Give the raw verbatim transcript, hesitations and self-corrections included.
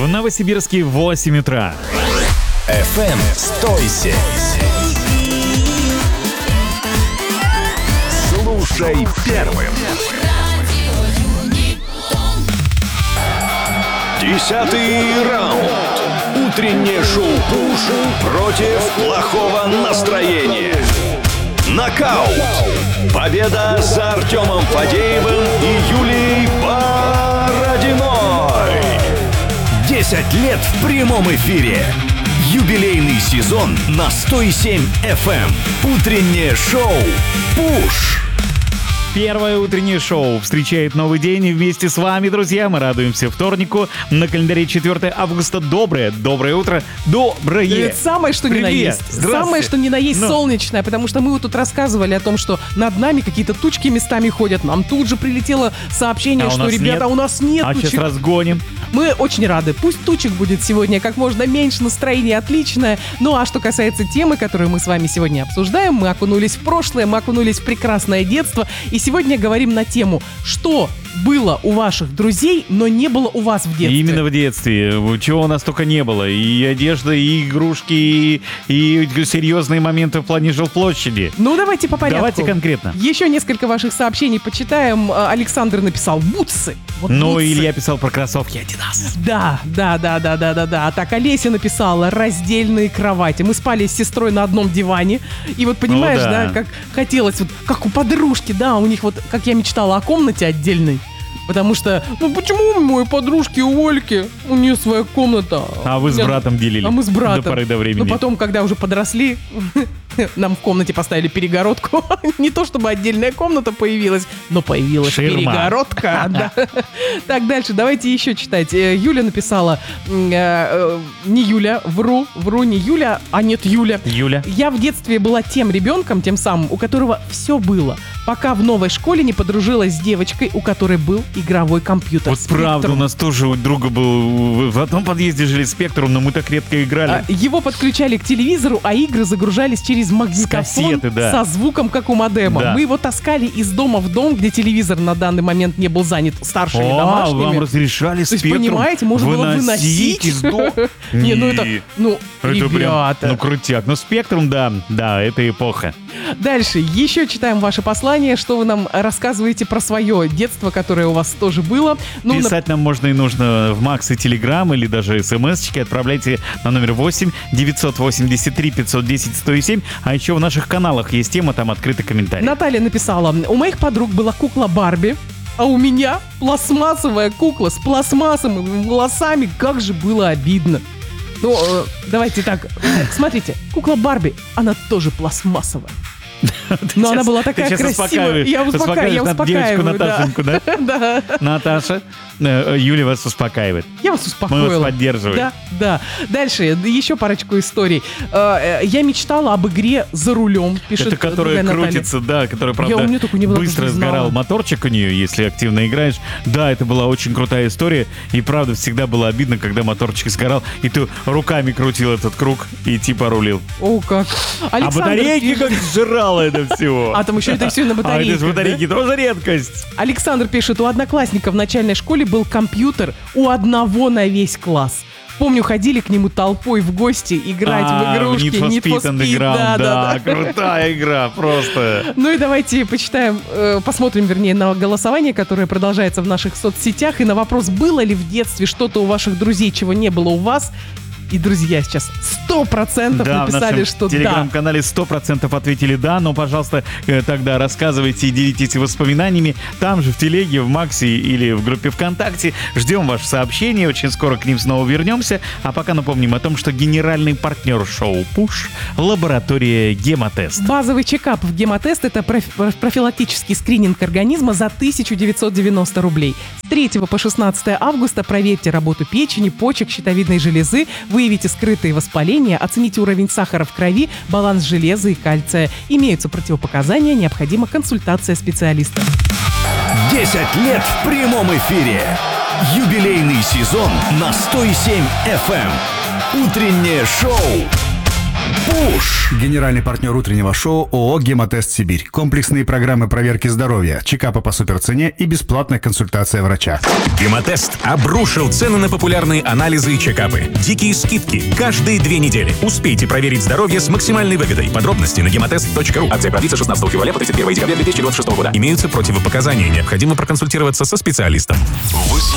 В Новосибирске восемь утра. эф эм сто семь. Слушай первым. Десятый раунд. Утреннее шоу «Пуш» против плохого настроения. Нокаут. Победа за Артемом Фадеевым и Юлией Бородиной. Десять лет в прямом эфире. Юбилейный сезон на сто семь эф эм. Утреннее шоу «Пуш». Первое утреннее шоу встречает новый день, и вместе с вами, друзья, мы радуемся вторнику. На календаре четвёртое августа. Доброе, доброе утро, доброе. Это самое, что ни на есть. Самое, что ни на есть ну. солнечное, потому что мы вот тут рассказывали о том, что над нами какие-то тучки местами ходят. Нам тут же прилетело сообщение, а что, ребята, нет. у нас нет а тучек. А сейчас разгоним. Мы очень рады. Пусть тучек будет сегодня как можно меньше, настроение отличное. Ну а что касается темы, которую мы с вами сегодня обсуждаем, мы окунулись в прошлое, мы окунулись в прекрасное детство. И сегодня говорим на тему, что было у ваших друзей, но не было у вас в детстве. Именно в детстве. Чего у нас только не было. И одежда, и игрушки, и, и серьезные моменты в плане жилплощади. Ну, давайте по порядку. Давайте конкретно. Еще несколько ваших сообщений почитаем. Александр написал «бутсы». Вот ну, бутсы. Илья писал про кроссовки Адидас. Да, да, да, да, да, да, да. А так Олеся написала «раздельные кровати». Мы спали с сестрой на одном диване. И вот понимаешь, ну, да. да, как хотелось, вот как у подружки, да, у них вот, как я мечтала о комнате отдельной. Потому что, ну почему у моей подружки у Ольки, у нее своя комната. А вы с братом делили. А мы с братом. До поры до времени. Но потом, когда уже подросли, нам в комнате поставили перегородку. Не то чтобы отдельная комната появилась, но появилась Ширма. Перегородка. Да. Так, дальше, давайте еще читать. Юля написала, не Юля, вру, вру, не Юля, а нет Юля. Юля. Я в детстве была тем ребенком, тем самым, у которого все было, пока в новой школе не подружилась с девочкой, у которой был игровой компьютер. Вот Spectrum. Правда, у нас тоже у друга был в одном подъезде жили Spectrum, но мы так редко играли. А, его подключали к телевизору, а игры загружались через магнитофон с кассеты, да. со звуком, как у модема. Да. Мы его таскали из дома в дом, где телевизор на данный момент не был занят старшими О, домашними. вам разрешали То есть, Spectrum понимаете, можно было выносить. из дома. Не, ну это, ну, Это прям, ребята. ну, крутяк. Ну, Spectrum, да, да, это эпоха. Дальше, еще читаем ваше послание, что вы нам рассказываете про свое детство, которое у вас тоже было. Ну, Писать на... нам можно и нужно в Макс и Телеграм, или даже смс-очки. Отправляйте на номер восемь девятьсот восемьдесят три пятьсот десять сто семь. А еще в наших каналах есть тема, там открытый комментарий. Наталья написала, у моих подруг была кукла Барби, а у меня пластмассовая кукла с пластмассовыми волосами. Как же было обидно. Ну, э, давайте так. Смотрите, кукла Барби, она тоже пластмассовая. Но она была такая красивая. Я успокаиваю, я успокаиваю. Наташеньку, да? Да. Наташа, Юля вас успокаивает. Я вас успокоила. Мы вас поддерживаем. Да, да. Дальше, еще парочку историй. Я мечтала об игре «За рулем», пишет Это которая крутится, да, которая, правда, я, только не быстро сгорал моторчик у нее, если активно играешь. Да, это была очень крутая история. И, правда, всегда было обидно, когда моторчик сгорал, и ты руками крутил этот круг и типа рулил. О, как. Александр, а батарейки как сжирало это все. А там еще это все на батарейках. А это с батарейки да? тоже редкость. Александр пишет, у одноклассника в начальной школе был компьютер у одного на весь класс. Помню, ходили к нему толпой в гости играть а, в игрушки. Need for Need for Speed, Speed. Да, да, да, да, крутая игра, просто. Ну и давайте почитаем, э, посмотрим, вернее, на голосование, которое продолжается в наших соцсетях. И на вопрос, было ли в детстве что-то у ваших друзей, чего не было у вас. И друзья сейчас сто процентов да, написали, в что да. В телеграм-канале сто процентов ответили да, но, пожалуйста, тогда рассказывайте и делитесь воспоминаниями. Там же в телеге, в Максе или в группе ВКонтакте. Ждем ваши сообщения, очень скоро к ним снова вернемся. А пока напомним о том, что генеральный партнер шоу «Пуш» — лаборатория «Гемотест». Базовый чекап в «Гемотест» — это профилактический скрининг организма за тысяча девятьсот девяносто рублей. С третьего по шестнадцатое августа проверьте работу печени, почек, щитовидной железы, выявите скрытые воспаления, оцените уровень сахара в крови, баланс железа и кальция. Имеются противопоказания, необходима консультация специалиста. десять лет в прямом эфире. Юбилейный сезон на сто семь эф эм. Утреннее шоу Пуш. Генеральный партнер утреннего шоу ООО «Гемотест Сибирь». Комплексные программы проверки здоровья, чекапы по суперцене и бесплатная консультация врача. Гемотест обрушил цены на популярные анализы и чекапы. Дикие скидки каждые две недели. Успейте проверить здоровье с максимальной выгодой. Подробности на гемотест точка ру. Акция продлится шестнадцатого февраля по тридцать первое декабря две тысячи двадцать шестого года. Имеются противопоказания. Необходимо проконсультироваться со специалистом.